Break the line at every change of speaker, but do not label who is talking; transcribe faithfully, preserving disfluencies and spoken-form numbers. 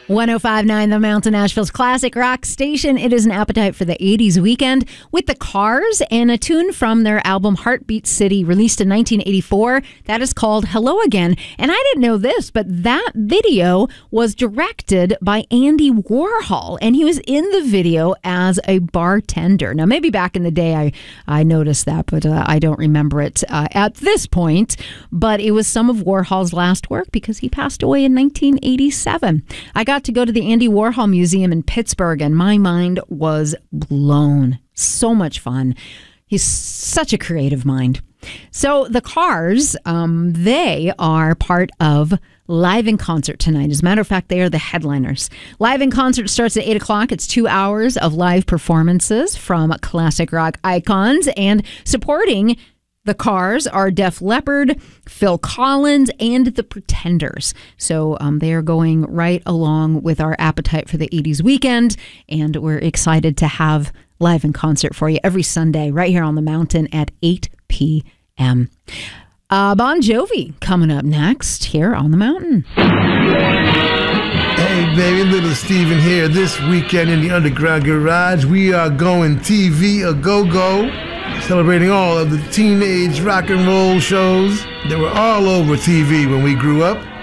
one oh five point nine The Mountain, Nashville's classic rock station. It is an appetite for the eighties weekend with the Cars and a tune from their album Heartbeat City, released in nineteen eighty-four. That is called Hello Again. And I didn't know this, but that video was directed by Andy Warhol, and he was in the video as a bartender. Now, maybe back in the day I, I noticed that, but uh, I don't remember it uh, at this point. But it was some of Warhol's last work because he passed away in nineteen eighty-seven. I got to go to the Andy Warhol Museum in Pittsburgh, and my mind was blown. So much fun. He's such a creative mind. So the Cars, um, they are part of Live in Concert tonight. As a matter of fact, they are the headliners. Live in Concert starts at eight o'clock. It's two hours of live performances from classic rock icons, and supporting the Cars are Def Leppard, Phil Collins, and The Pretenders. So um, they are going right along with our appetite for the eighties weekend, and we're excited to have Live in Concert for you every Sunday right here on the Mountain at eight p.m. Uh, Bon Jovi coming up next here on the Mountain.
Hey, baby, little Steven here. This weekend in the Underground Garage, we are going T V a go-go, celebrating all of the teenage rock and roll shows that were all over T V when we grew up.